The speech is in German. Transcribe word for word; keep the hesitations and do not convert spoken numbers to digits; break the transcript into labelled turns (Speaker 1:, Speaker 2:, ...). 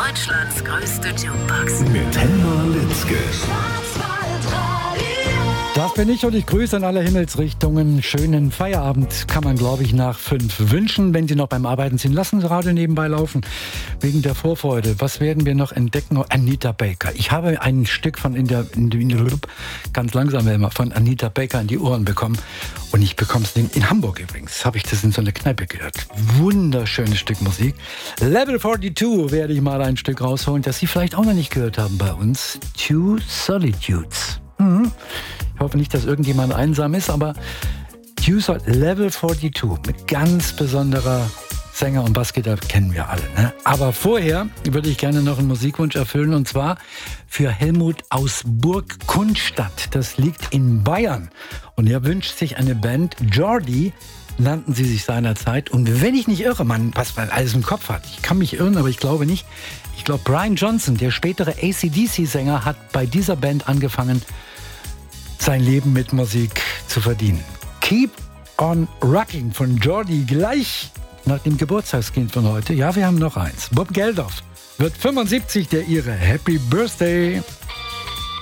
Speaker 1: Deutschlands größte Jukebox.
Speaker 2: Mit Helma Litzke.
Speaker 3: Das bin ich und ich grüße in alle Himmelsrichtungen. Schönen Feierabend kann man, glaube ich, nach fünf wünschen. Wenn Sie noch beim Arbeiten sind, lassen Sie Radio nebenbei laufen. Wegen der Vorfreude. Was werden wir noch entdecken? Anita Baker. Ich habe ein Stück von in der, in der ganz langsam immer von Anita Baker in die Ohren bekommen. Und ich bekomme es in, in Hamburg übrigens. Habe ich das in so einer Kneipe gehört. Wunderschönes Stück Musik. Level zweiundvierzig werde ich mal ein Stück rausholen, das Sie vielleicht auch noch nicht gehört haben bei uns. Two Solitudes. Mhm. Ich hoffe nicht, dass irgendjemand einsam ist, aber User Level zweiundvierzig mit ganz besonderer Sänger- und Bassgitarre kennen wir alle. Ne? Aber vorher würde ich gerne noch einen Musikwunsch erfüllen, und zwar für Helmut aus Burg Kunstadt. Das liegt in Bayern. Und er wünscht sich eine Band, Jordi nannten sie sich seinerzeit. Und wenn ich nicht irre, man, was man alles im Kopf hat, ich kann mich irren, aber ich glaube nicht. Ich glaube, Brian Johnson, der spätere A C D C-Sänger, hat bei dieser Band angefangen, sein Leben mit Musik zu verdienen. Keep on Rocking von Jordi, gleich nach dem Geburtstagskind von heute. Ja, wir haben noch eins. Bob Geldof wird fünfundsiebzig, der ihre. Happy Birthday!